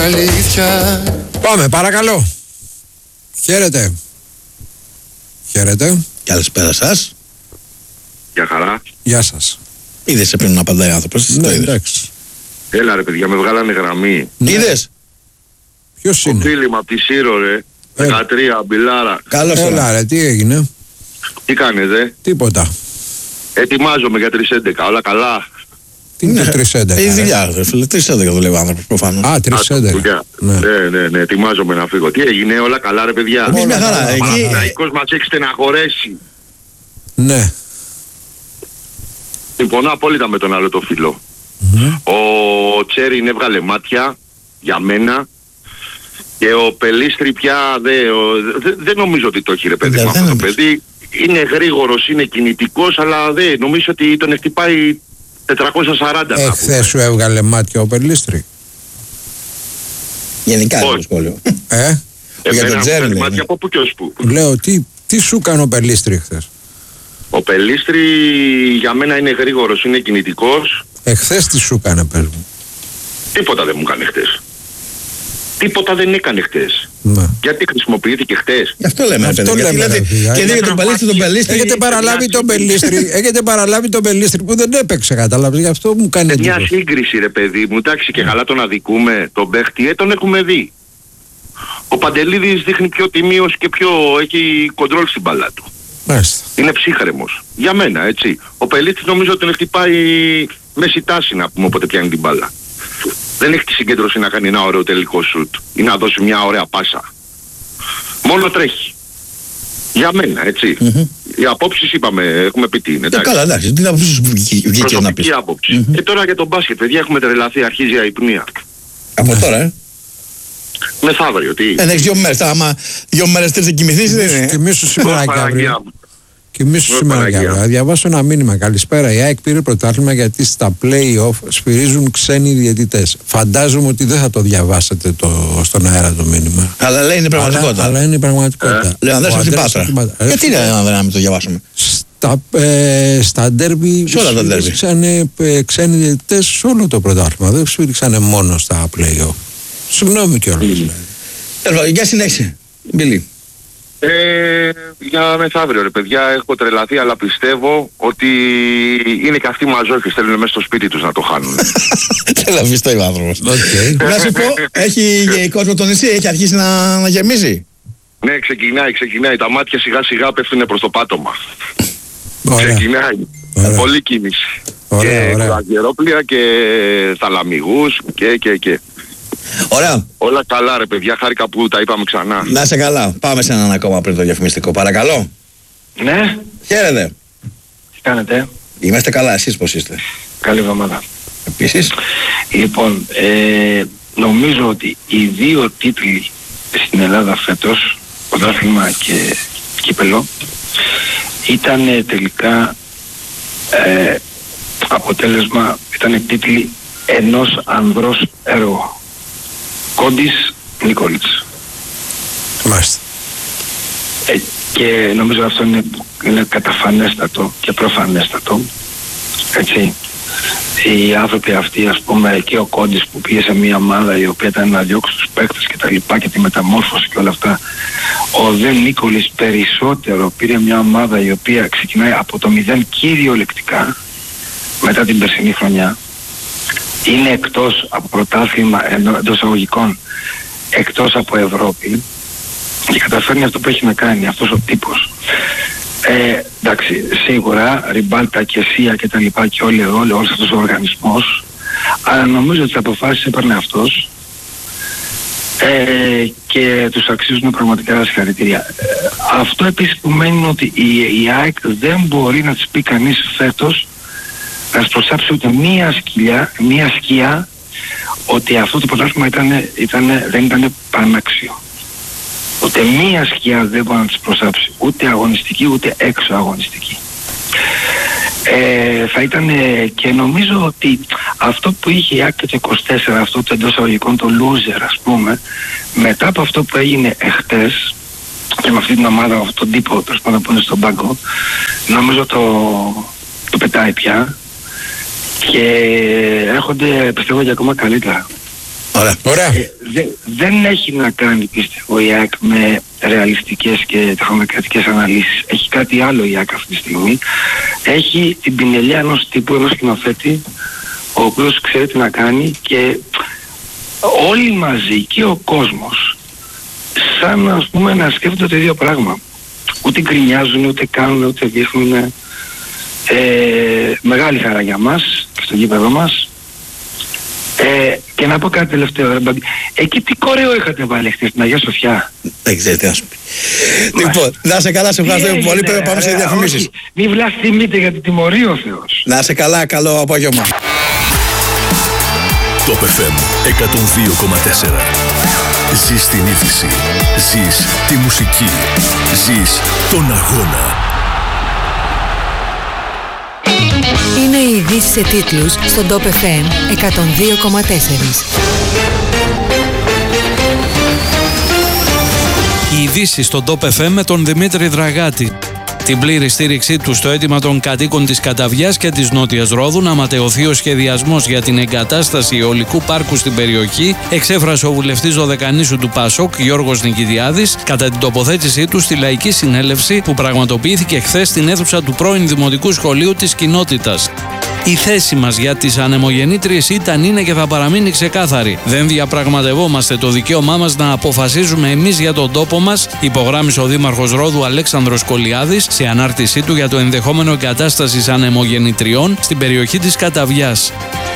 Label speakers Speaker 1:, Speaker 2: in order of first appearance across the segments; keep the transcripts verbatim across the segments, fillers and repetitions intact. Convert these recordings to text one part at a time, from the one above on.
Speaker 1: Αλήθεια.
Speaker 2: Πάμε, παρακαλώ. Χαίρετε. Χαίρετε.
Speaker 3: Καλησπέρα σας.
Speaker 4: Γεια χαρά.
Speaker 2: Γεια σας.
Speaker 3: Είδες σε πριν να απαντάει ο άνθρωπος.
Speaker 2: Ναι, εντάξει.
Speaker 4: Έλα ρε παιδιά, με βγάλανε γραμμή.
Speaker 3: Ναι. Είδες.
Speaker 2: Ποιος
Speaker 4: Ο
Speaker 2: είναι?
Speaker 4: φίλη μου από τη Σύρο ρε. δεκατρία, Μπιλάρα.
Speaker 3: Καλώς
Speaker 2: Έλα
Speaker 3: τώρα.
Speaker 2: ρε, τι έγινε?
Speaker 4: Τι κάνετε?
Speaker 2: Τίποτα.
Speaker 4: Ετοιμάζομαι για τρεις έντεκα, όλα καλά.
Speaker 2: Τι είναι το τρεις έντεκα?
Speaker 3: Έχει δουλειά, ρε φίλε. τρεις έντεκα δουλεύει ο άνθρωπος προφανώς.
Speaker 2: Α, τρεις έντεκα.
Speaker 4: δουλειά.
Speaker 2: Ναι.
Speaker 4: Ναι, ναι, ναι, ετοιμάζομαι να φύγω. Τι έγινε, όλα καλά ρε παιδιά?
Speaker 3: Εμείς μια χαρά.
Speaker 2: καλά.
Speaker 4: Ο
Speaker 3: Εκεί...
Speaker 4: Παναθηναϊκός μας έχει στεναχωρέσει.
Speaker 2: Ναι.
Speaker 4: Συμφωνώ απόλυτα με τον άλλο το φίλο.
Speaker 2: Mm-hmm.
Speaker 4: Ο Τσέριν έβγαλε μάτια για μένα. Και ο Πελίστρη πια δεν δε, δε νομίζω ότι το έχει ρε παιδί
Speaker 3: Δεν,
Speaker 4: μου αυτό
Speaker 3: δεν
Speaker 4: το
Speaker 3: νομίζω.
Speaker 4: παιδί. Είναι γρήγορος, είναι κινητικός, αλλά δεν νομίζω ότι τον χτυπάει τετρακόσια σαράντα. να πούμε.
Speaker 2: Εχθές σου έβγαλε μάτια ο Πελίστρη.
Speaker 3: Γενικά
Speaker 4: Όχι.
Speaker 3: είναι το σχόλιο.
Speaker 2: Ε,
Speaker 3: για
Speaker 4: Εμένα
Speaker 3: τον
Speaker 4: μου
Speaker 3: Τζέρι,
Speaker 4: φέρνει
Speaker 3: λέει.
Speaker 4: μάτια από πού και ως πού.
Speaker 2: λέω, τι, τι σου έκανε ο Πελίστρη χθες?
Speaker 4: Ο Πελίστρη για μένα είναι γρήγορος, είναι κινητικός.
Speaker 2: Εχθές τι σου έκανε, πες μου?
Speaker 4: Τίποτα δεν μου έκανε χτες. Τίποτα δεν έκανε χτες.
Speaker 2: Ναι.
Speaker 4: Γιατί χρησιμοποιήθηκε χτες.
Speaker 3: Γι' αυτό λέμε,
Speaker 2: Αυτό
Speaker 3: παιδί. Γιατί
Speaker 2: λέμε, ρε
Speaker 3: λέτε,
Speaker 2: παιδιά.
Speaker 3: και
Speaker 2: Για
Speaker 3: δείτε τον Πελίστρη, τον Πελίστρη.
Speaker 2: Έχετε παραλάβει τον Πελίστρη, έχετε παραλάβει τον Πελίστρη που δεν έπαιξε, κατάλαβες, γι' αυτό μου κάνει
Speaker 4: Μια
Speaker 2: εντύπωση.
Speaker 4: σύγκριση ρε παιδί μου, εντάξει και καλά τον αδικούμε, τον παίχτη, ε, τον έχουμε δει. Ο Παντελίδης δείχνει πιο τιμίος και πιο έχει κοντρόλ στην μπάλα του.
Speaker 2: Μάλιστα.
Speaker 4: Είναι ψύχρεμος. Για μένα, έτσι. Ο Πελίστης νομίζω ότι τον χτυπάει μέση τάση να πούμε όποτε πιάνει την μπάλα. Δεν έχει τη συγκέντρωση να κάνει ένα ωραίο τελικό σουτ ή να δώσει μια ωραία πάσα. Μόνο τρέχει. Για μένα, έτσι.
Speaker 3: Μμμ.
Speaker 4: Οι απόψεις είπαμε, έχουμε πει τι είναι.
Speaker 3: Ε,
Speaker 4: εντάξει.
Speaker 3: καλά, εντάξει. Τι να βγήκε βγήκε να πεις.
Speaker 4: Προσωπική άποψη. Και τώρα για τον μπάσκετ, παιδιά, έχουμε τρελαθεί, αρχίζει η αϊπνία.
Speaker 3: Από τώρα, ε.
Speaker 4: Μεθαύριο, τι.
Speaker 3: Ε, δεν έχεις δύο μέρες. Τώρα, άμα δύο μέρες τρεις θα κοιμηθείς, δεν είναι.
Speaker 2: Κοιμήσου σήμερα και
Speaker 4: Παναγία
Speaker 2: αύριο.
Speaker 4: μου.
Speaker 2: Κοιμήσου
Speaker 4: Ω,
Speaker 2: σήμερα και
Speaker 4: Παναγία.
Speaker 2: αύριο. Θα διαβάσω ένα μήνυμα. Καλησπέρα. Η ΑΕΚ πήρε πρωτάθλημα γιατί στα play-off σφυρίζουν ξένοι διαιτητές. Φαντάζομαι ότι δεν θα το διαβάσετε το, στον αέρα το μήνυμα.
Speaker 3: Αλλά λέει είναι
Speaker 2: Αλλά,
Speaker 3: πραγματικότητα.
Speaker 2: αλλά είναι η πραγματικότητα.
Speaker 3: Λέω, αν δεν
Speaker 2: Ο
Speaker 3: σε
Speaker 2: Ανδρέας
Speaker 3: χτυπάτρα.
Speaker 2: χτυπάται.
Speaker 3: Γιατί
Speaker 2: Ρε,
Speaker 3: να δεν να μην το διαβάσουμε.
Speaker 2: Στα, ε, στα ντέρμπι
Speaker 3: Σε όλα τα ντέρμπι.
Speaker 2: σφύριξαν ε, ξένοι διαιτητές σε όλο το πρωτάθλημα. Δεν σφύριξαν μόνο στα play-off. Συγγνώμη κιόλας. δηλαδή.
Speaker 3: Τέλος πάντων, για συνέχισε. Μπιλί.
Speaker 4: Ε, για μεθαύριο ρε παιδιά, έχω τρελαθεί αλλά πιστεύω ότι είναι και αυτοί μαζόχες, θέλουν μέσα στο σπίτι τους να το χάνουν.
Speaker 3: Θέλω να πιστεύει ο άνθρωπος.
Speaker 2: Οκ.
Speaker 3: Να σου πω, έχει κόσμο το νησί, έχει αρχίσει να, να γεμίζει.
Speaker 4: Ναι, ξεκινάει, ξεκινάει. Τα μάτια σιγά σιγά πέφτουν προς το πάτωμα.
Speaker 2: Ωραία.
Speaker 4: Ξεκινάει.
Speaker 2: Ωραία.
Speaker 4: Πολύ κίνηση.
Speaker 2: Ωραία,
Speaker 4: και
Speaker 2: ωραία.
Speaker 4: αγερόπλια και θαλαμιγούς και και και.
Speaker 3: Ωραία.
Speaker 4: Όλα καλά ρε παιδιά, χάρηκα που τα είπαμε ξανά.
Speaker 3: Να είσαι καλά. Πάμε σε έναν ακόμα πριν το διαφημιστικό. Παρακαλώ.
Speaker 5: Ναι,
Speaker 3: Χαίρετε.
Speaker 5: τι κάνετε,
Speaker 3: Είμαστε καλά. Εσείς πώς είστε?
Speaker 5: καλή εβδομάδα.
Speaker 3: Επίσης.
Speaker 5: Λοιπόν, ε, νομίζω ότι οι δύο τίτλοι στην Ελλάδα φέτος, πρωτάθλημα και κύπελο, ήταν ε, τελικά ε, αποτέλεσμα, ήταν τίτλοι ενός ανδρός έργου. Κόντις Νίκολιτς.
Speaker 2: Μάλιστα.
Speaker 5: Ε, και νομίζω αυτό είναι, είναι καταφανέστατο και προφανέστατο. Έτσι. Οι άνθρωποι αυτοί, ας πούμε, και ο Κόντις που πήγε σε μια ομάδα η οποία ήταν να διώξει τους παίκτες και τα λοιπά και τη μεταμόρφωση και όλα αυτά. Ο Δε Νίκολης περισσότερο πήρε μια ομάδα η οποία ξεκινάει από το μηδέν κυριολεκτικά μετά την περσινή χρονιά. Είναι εκτός από πρωτάθλημα εντός αγωγικών, εκτός από Ευρώπη και καταφέρνει αυτό που έχει να κάνει αυτός ο τύπος. Ε, εντάξει, σίγουρα Ριμπάλτα και Σία και τα λοιπά και όλοι, όλοι, όλος αυτός ο οργανισμός, αλλά νομίζω ότι τις αποφάσεις έπαιρνε αυτός ε, και τους αξίζουν πραγματικά συγχαρητήρια. Ε, αυτό επίσης που μένει ότι η, η ΑΕΚ δεν μπορεί να της πει κανείς φέτος να της προσάψει ούτε μία σκυλιά, μία σκιά ότι αυτό το πρωτάθλημα ήταν, ήταν, δεν ήταν πανάξιο. Ούτε μία σκιά δεν μπορεί να τις προσάψει, ούτε αγωνιστική ούτε έξω αγωνιστική. Ε, θα ήταν ε, και νομίζω ότι αυτό που είχε η ΑΕΚ το είκοσι τέσσερα, αυτό το εντός αγωγικών, το loser ας πούμε, μετά από αυτό που έγινε εχθές και με αυτή την ομάδα, με αυτόν τον τύπο τέλος πάντων που είναι στον πάγκο, νομίζω το, το πετάει πια και έρχονται πιστεύω και ακόμα καλύτερα.
Speaker 3: Ωραία.
Speaker 2: Ωραία.
Speaker 5: Ε, δε, δεν έχει να κάνει, πιστεύω, η ΑΕΚ με ρεαλιστικές και τεχνοκρατικές αναλύσεις. Έχει κάτι άλλο η ΑΕΚ αυτή τη στιγμή. Έχει την πινελιά ενός τύπου, ενός σκηνοθέτη, ο οποίος ξέρει τι να κάνει, και όλοι μαζί και ο κόσμος σαν, ας πούμε, να σκέφτονται το ίδιο πράγμα. Ούτε γκρινιάζουν, ούτε κάνουν, ούτε δείχνουν. Ε, μεγάλη χαρά για μας και στο γήπεδο μας. Ε, και να πω κάτι τελευταίο, ρε Μπαμπή. Εκεί τι κορέο είχατε βάλει χθες στην Αγία Σοφιά?
Speaker 3: Δεν ξέρω τι να σου πει. Λοιπόν, να σε καλά, σε ευχαριστώ πολύ. Πρέπει να πάμε σε διαφημίσεις.
Speaker 5: Μη βλαστημείτε, γιατί τιμωρεί ο Θεός.
Speaker 3: Να σε καλά, καλό απόγευμα.
Speaker 1: Top εφ εμ εκατόν δύο κόμμα τέσσερα. Ζεις την είδηση. Ζεις τη μουσική. Ζεις τον αγώνα.
Speaker 6: Είναι οι ειδήσεις σε τίτλους στον Top εφ εμ εκατόν δύο κόμμα τέσσερα.
Speaker 7: Οι ειδήσεις στον Top εφ εμ με τον Δημήτρη Δραγάτη. Την πλήρη στήριξή του στο αίτημα των κατοίκων της Καταβιάς και της Νότιας Ρόδου να ματαιωθεί ο σχεδιασμός για την εγκατάσταση αιωλικού πάρκου στην περιοχή εξέφρασε ο βουλευτής Δωδεκανήσου του ΠΑΣΟΚ Γιώργος Νικητιάδης κατά την τοποθέτησή του στη λαϊκή συνέλευση που πραγματοποιήθηκε χθες στην αίθουσα του πρώην Δημοτικού Σχολείου της κοινότητας. Η θέση μας για τις ανεμογεννήτριες ήταν, είναι και θα παραμείνει ξεκάθαρη. Δεν διαπραγματευόμαστε το δικαίωμά μας να αποφασίζουμε εμείς για τον τόπο μας, υπογράμμισε ο Δήμαρχος Ρόδου Αλέξανδρος Κολιάδης σε ανάρτησή του για το ενδεχόμενο εγκατάστασης ανεμογεννητριών στην περιοχή της Καταβιάς.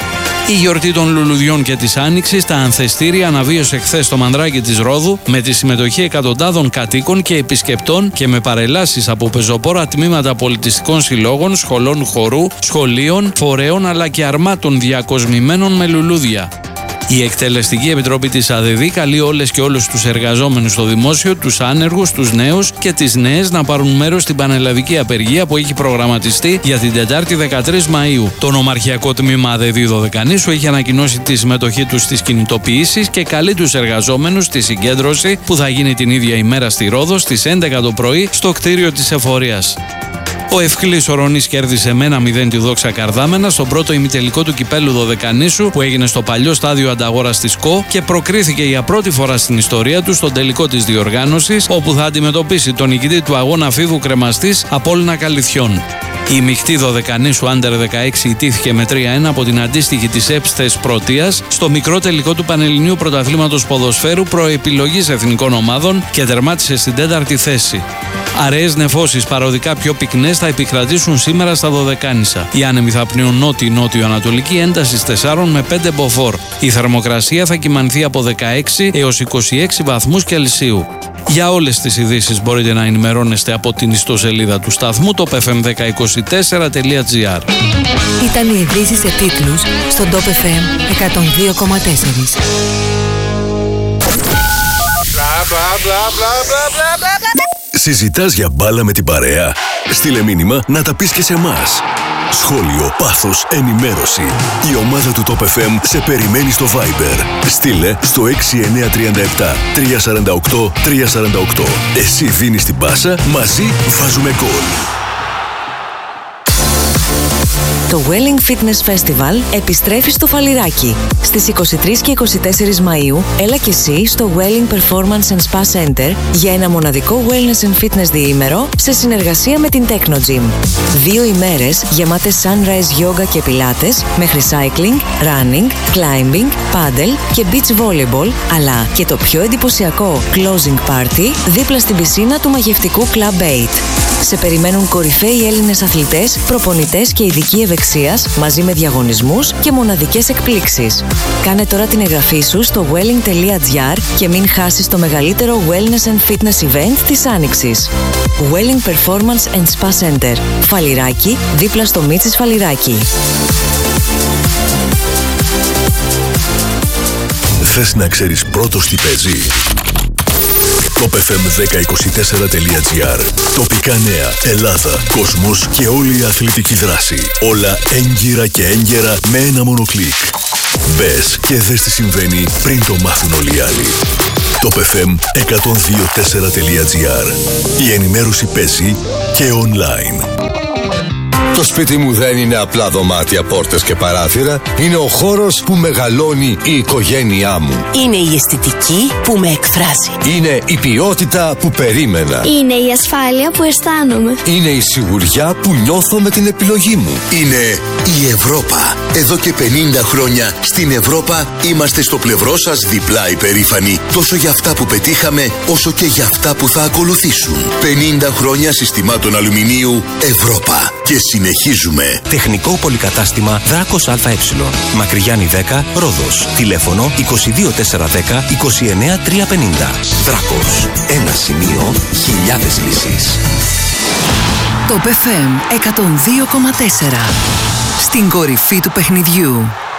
Speaker 7: Η γιορτή των λουλουδιών και της Άνοιξης, τα ανθεστήρια, αναβίωσε χθες στο Μανδράκι της Ρόδου με τη συμμετοχή εκατοντάδων κατοίκων και επισκεπτών και με παρελάσεις από πεζοπόρα τμήματα πολιτιστικών συλλόγων, σχολών χορού, σχολείων, φορέων αλλά και αρμάτων διακοσμημένων με λουλούδια. Η Εκτελεστική Επιτροπή της ΑΔΕΔΗ καλεί όλες και όλους τους εργαζόμενους στο δημόσιο, τους άνεργους, τους νέους και τις νέες να πάρουν μέρος στην πανελλαδική απεργία που έχει προγραμματιστεί για την Τετάρτη δεκατρείς Μαΐου. Το νομαρχιακό τμήμα ΑΔΕΔΗ Δωδεκανήσου έχει ανακοινώσει τη συμμετοχή τους στις κινητοποιήσεις και καλεί τους εργαζόμενους στη συγκέντρωση που θα γίνει την ίδια ημέρα στη Ρόδο στις έντεκα το πρωί στο κτίριο της Εφορίας. Ο Ευκλής Ορονής κέρδισε με ένα μηδέν τη Δόξα Καρδάμενα στον πρώτο ημιτελικό του κυπέλου Δωδεκανήσου που έγινε στο παλιό στάδιο Ανταγόρας της ΚΟ και προκρίθηκε για πρώτη φορά στην ιστορία του στον τελικό της διοργάνωσης, όπου θα αντιμετωπίσει τον νικητή του αγώνα φίβου κρεμαστής Απόλλωνα Καλυθιών. Η μειχτή Δωδεκανήσου Άντερ δεκαέξι ιτήθηκε με τρία ένα από την αντίστοιχη της ΕΠΣ Πρωτείας στο μικρό τελικό του Πανελληνίου Πρωταθλήματος Ποδοσφαίρου προεπιλογής εθνικών ομάδων και τερμάτισε στην τέταρτη θέση. Αραιές νεφώσεις παροδικά πιο πυκνές θα επικρατήσουν σήμερα στα Δωδεκάνησα. Οι άνεμοι θα πνέουν νότιο-νότιο-ανατολική έντασης τεσσάρων με πέντε μποφόρ. Η θερμοκρασία θα κυμανθεί από δεκαέξι έως είκοσι έξι βαθμούς Κελσίου. Για όλες τις ειδήσεις μπορείτε να ενημερώνεστε από την ιστοσελίδα του σταθμού top f m one zero two four dot g r.
Speaker 6: Ήταν οι ειδήσεις σε τίτλους στον Top εφ εμ εκατόν δύο κόμμα τέσσερα.
Speaker 1: Συζητάς για μπάλα με την παρέα? Στείλε μήνυμα να τα πεις και σε εμάς. Σχόλιο, πάθος, ενημέρωση. Η ομάδα του Top εφ εμ σε περιμένει στο Viber. Στείλε στο έξι εννιά τρία επτά τρία τέσσερα οκτώ τρία τέσσερα οκτώ. Εσύ δίνεις την πάσα, μαζί βάζουμε γκολ.
Speaker 6: Το Welling Fitness Festival επιστρέφει στο Φαλιράκι. Στις είκοσι τρεις και είκοσι τέσσερις Μαΐου, έλα και εσύ στο Welling Performance and Spa Center για ένα μοναδικό wellness and fitness διήμερο σε συνεργασία με την Techno Gym. Δύο ημέρες γεμάτες sunrise yoga και πιλάτες, μέχρι cycling, running, climbing, paddle και beach volleyball, αλλά και το πιο εντυπωσιακό closing party δίπλα στην πισίνα του μαγευτικού Club eight. Σε περιμένουν κορυφαίοι Έλληνες αθλητές, προπονητές και ειδικοί ευεξίας μαζί με διαγωνισμούς και μοναδικές εκπλήξεις. Κάνε τώρα την εγγραφή σου στο welling dot g r και μην χάσεις το μεγαλύτερο wellness and fitness event της Άνοιξης. Welling Performance and Spa Center. Φαλιράκι, δίπλα στο Μίτσης Φαλιράκι.
Speaker 1: Θες να ξέρεις πρώτος τι παίζει? top f m one zero two four dot g r. Τοπικά νέα, Ελλάδα, κόσμος και όλη η αθλητική δράση. Όλα έγκυρα και έγκαιρα με ένα μόνο κλικ. Μπες και δες τι συμβαίνει πριν το μάθουν όλοι οι άλλοι. top f m one zero two four dot g r. Η ενημέρωση παίζει και online.
Speaker 8: Το σπίτι μου δεν είναι απλά δωμάτια, πόρτες και παράθυρα. Είναι ο χώρος που μεγαλώνει η οικογένειά μου.
Speaker 9: Είναι η αισθητική που με εκφράζει.
Speaker 8: Είναι η ποιότητα που περίμενα.
Speaker 10: Είναι η ασφάλεια που αισθάνομαι.
Speaker 8: Είναι η σιγουριά που νιώθω με την επιλογή μου.
Speaker 11: Είναι η Ευρώπα. Εδώ και πενήντα χρόνια στην Ευρώπα είμαστε στο πλευρό σας διπλά υπερήφανοι. Τόσο για αυτά που πετύχαμε, όσο και για αυτά που θα ακολουθήσουν. πενήντα χρόνια συστημάτων αλουμινίου Ευρώπα. Και συνεχίζουμε.
Speaker 12: Τεχνικό πολυκατάστημα Δράκος ΑΕ. Μακρυγιάννη δέκα, Ρόδος. Τηλέφωνο είκοσι δύο τετρακόσια δέκα είκοσι εννέα τριακόσια πενήντα. Δράκος. Ένα σημείο, χιλιάδες λύσεις.
Speaker 13: Top εφ εμ εκατόν δύο κόμμα τέσσερα. Στην κορυφή του παιχνιδιού.